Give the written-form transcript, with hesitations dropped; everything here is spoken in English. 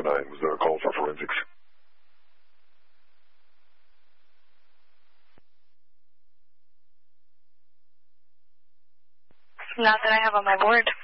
579 was called for forensics. Not that I have on my board.